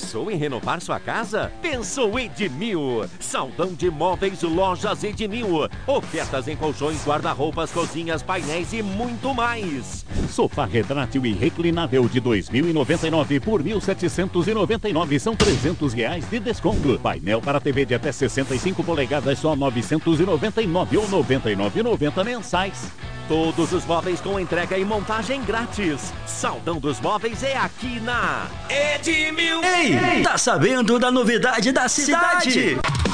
Pensou em renovar sua casa? Pensou Edmil. Saldão de móveis Lojas Edmil. Ofertas em colchões, guarda-roupas, cozinhas, painéis e muito mais. Sofá retrátil e reclinável de 2.099 por 1.799, são R$300 de desconto. Painel para TV de até 65 polegadas, só 999 ou 99,90 mensais. Todos os móveis com entrega e montagem grátis. Saldão dos móveis é aqui na Edmil. Ei, tá sabendo da novidade da cidade?